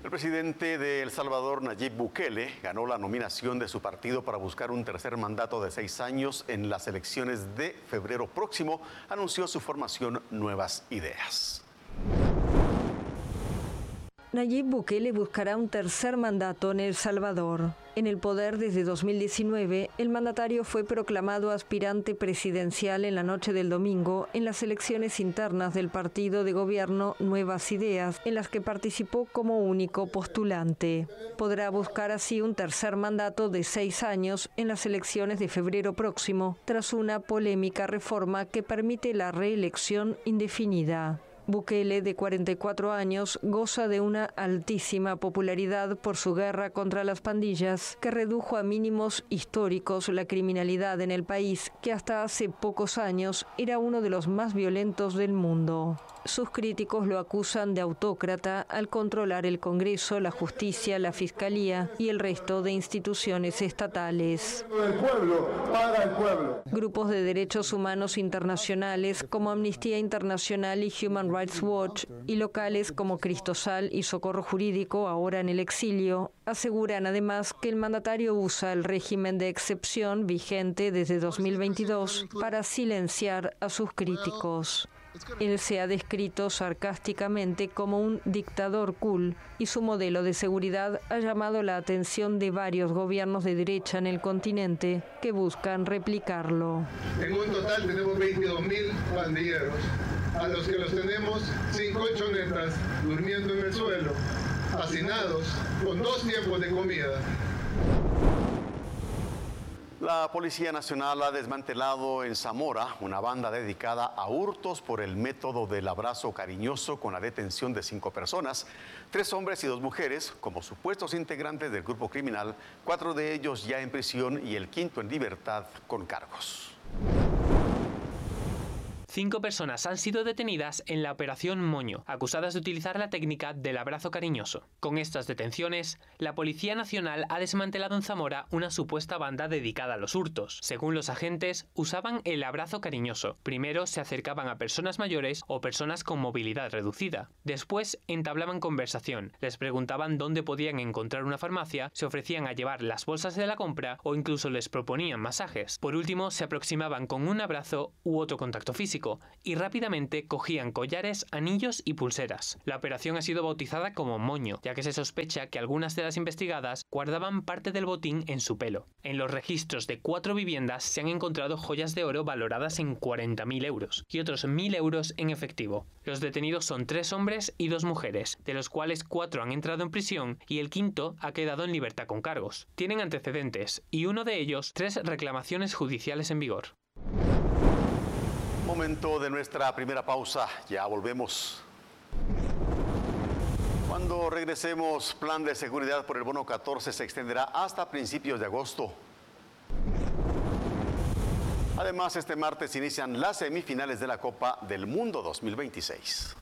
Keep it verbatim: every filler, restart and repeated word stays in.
El presidente de El Salvador, Nayib Bukele, ganó la nominación de su partido para buscar un tercer mandato de seis años en las elecciones de febrero próximo. Anunció su formación Nuevas Ideas. Nayib Bukele buscará un tercer mandato en El Salvador. En el poder desde dos mil diecinueve, el mandatario fue proclamado aspirante presidencial en la noche del domingo en las elecciones internas del partido de gobierno Nuevas Ideas, en las que participó como único postulante. Podrá buscar así un tercer mandato de seis años en las elecciones de febrero próximo, tras una polémica reforma que permite la reelección indefinida. Bukele, de cuarenta y cuatro años, goza de una altísima popularidad por su guerra contra las pandillas, que redujo a mínimos históricos la criminalidad en el país, que hasta hace pocos años era uno de los más violentos del mundo. Sus críticos lo acusan de autócrata al controlar el Congreso, la justicia, la fiscalía y el resto de instituciones estatales. El pueblo, para el pueblo. Grupos de derechos humanos internacionales como Amnistía Internacional y Human Rights Watch y locales como Cristosal y Socorro Jurídico, ahora en el exilio, aseguran además que el mandatario usa el régimen de excepción vigente desde dos mil veintidós para silenciar a sus críticos. Él se ha descrito sarcásticamente como un dictador cool y su modelo de seguridad ha llamado la atención de varios gobiernos de derecha en el continente que buscan replicarlo. En un total tenemos veintidós mil pandilleros, a los que los tenemos sin colchonetas, durmiendo en el suelo, hacinados, con dos tiempos de comida. La Policía Nacional ha desmantelado en Zamora una banda dedicada a hurtos por el método del abrazo cariñoso, con la detención de cinco personas, tres hombres y dos mujeres como supuestos integrantes del grupo criminal, cuatro de ellos ya en prisión y el quinto en libertad con cargos. Cinco personas han sido detenidas en la Operación Moño, acusadas de utilizar la técnica del abrazo cariñoso. Con estas detenciones, la Policía Nacional ha desmantelado en Zamora una supuesta banda dedicada a los hurtos. Según los agentes, usaban el abrazo cariñoso. Primero se acercaban a personas mayores o personas con movilidad reducida. Después entablaban conversación, les preguntaban dónde podían encontrar una farmacia, se ofrecían a llevar las bolsas de la compra o incluso les proponían masajes. Por último, se aproximaban con un abrazo u otro contacto físico y rápidamente cogían collares, anillos y pulseras. La operación ha sido bautizada como Moño, ya que se sospecha que algunas de las investigadas guardaban parte del botín en su pelo. En los registros de cuatro viviendas se han encontrado joyas de oro valoradas en cuarenta mil euros y otros mil euros en efectivo. Los detenidos son tres hombres y dos mujeres, de los cuales cuatro han entrado en prisión y el quinto ha quedado en libertad con cargos. Tienen antecedentes y uno de ellos tres reclamaciones judiciales en vigor. Momento de nuestra primera pausa, ya volvemos. Cuando regresemos, plan de seguridad por el bono catorce se extenderá hasta principios de agosto. Además, este martes inician las semifinales de la Copa del Mundo dos mil veintiséis.